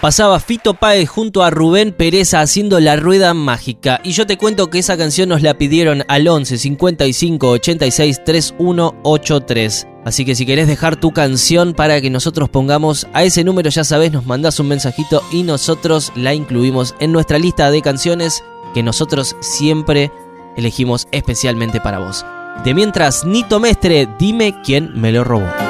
Pasaba Fito Páez junto a Rubén Pereza haciendo La Rueda Mágica. Y yo te cuento que esa canción nos la pidieron al 11 55 86 3183. Así que si querés dejar tu canción para que nosotros pongamos a ese número, ya sabés, nos mandás un mensajito y nosotros la incluimos en nuestra lista de canciones que nosotros siempre elegimos especialmente para vos. De mientras, Nito Mestre, dime quién me lo robó.